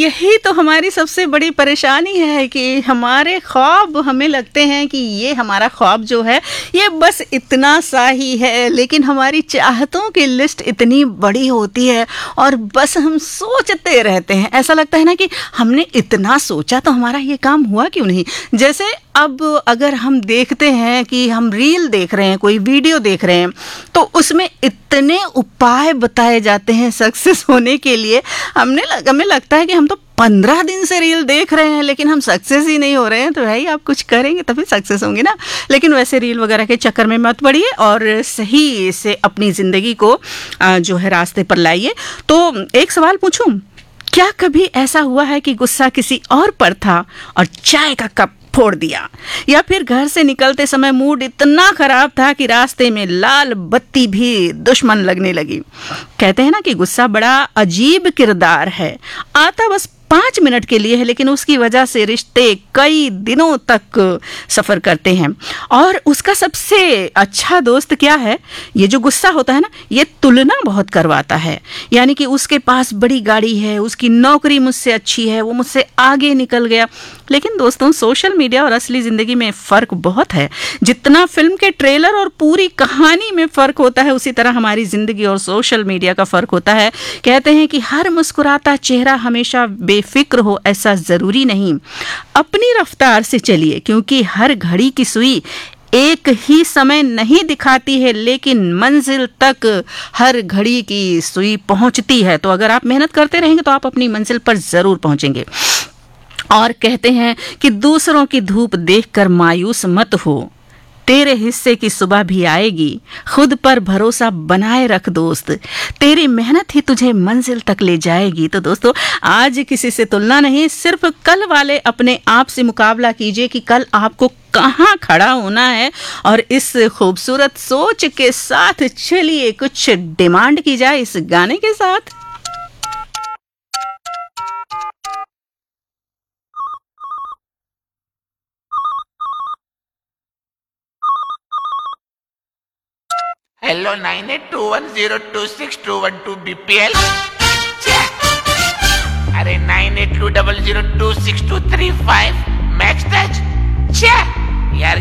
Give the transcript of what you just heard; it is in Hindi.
यही तो हमारी सबसे बड़ी परेशानी है कि हमारे ख्वाब, हमें लगते हैं कि ये हमारा ख्वाब जो है ये बस इतना सा ही है, लेकिन हमारी चाहतों की लिस्ट इतनी बड़ी होती है और बस हम सोचते रहते हैं। ऐसा लगता है ना कि हमने इतना सोचा तो हमारा ये काम हुआ क्यों नहीं। जैसे अब अगर हम देखते हैं कि हम रील देख रहे हैं, कोई वीडियो देख रहे हैं, तो उसमें इतने उपाय बताए जाते हैं सक्सेस होने के लिए। हमें लगता है कि हम तो 15 दिन से रील देख रहे हैं लेकिन हम सक्सेस ही नहीं हो रहे हैं। तो भाई आप कुछ करेंगे तभी सक्सेस होंगे ना। लेकिन वैसे रील वगैरह के चक्कर में मत पड़िए और सही से अपनी ज़िंदगी को जो है रास्ते पर लाइए। तो एक सवाल पूछूं, क्या कभी ऐसा हुआ है कि गुस्सा किसी और पर था और चाय का कप फोड़ दिया, या फिर घर से निकलते समय मूड इतना खराब था कि रास्ते में लाल बत्ती भी दुश्मन लगने लगी। कहते हैं ना कि गुस्सा बड़ा अजीब किरदार है, आता बस 5 मिनट के लिए है लेकिन उसकी वजह से रिश्ते कई दिनों तक सफ़र करते हैं। और उसका सबसे अच्छा दोस्त क्या है, ये जो गुस्सा होता है ना, ये तुलना बहुत करवाता है। यानी कि उसके पास बड़ी गाड़ी है, उसकी नौकरी मुझसे अच्छी है, वो मुझसे आगे निकल गया। लेकिन दोस्तों, सोशल मीडिया और असली ज़िंदगी में फ़र्क बहुत है। जितना फिल्म के ट्रेलर और पूरी कहानी में फ़र्क होता है, उसी तरह हमारी ज़िंदगी और सोशल मीडिया का फ़र्क होता है। कहते हैं कि हर मुस्कुराता चेहरा हमेशा बेफिक्र हो, ऐसा ज़रूरी नहीं। अपनी रफ्तार से चलिए, क्योंकि हर घड़ी की सुई एक ही समय नहीं दिखाती है, लेकिन मंजिल तक हर घड़ी की सुई पहुंचती है। तो अगर आप मेहनत करते रहेंगे तो आप अपनी मंजिल पर ज़रूर पहुंचेंगे। और कहते हैं कि दूसरों की धूप देखकर मायूस मत हो, तेरे हिस्से की सुबह भी आएगी। खुद पर भरोसा बनाए रख दोस्त, तेरी मेहनत ही तुझे मंजिल तक ले जाएगी। तो दोस्तों, आज किसी से तुलना नहीं, सिर्फ कल वाले अपने आप से मुकाबला कीजिए कि कल आपको कहाँ खड़ा होना है। और इस खूबसूरत सोच के साथ चलिए कुछ डिमांड की जाए इस गाने के साथ। Hello 9821026212 BPL। अरे 9820026235 मैक्स टच। यार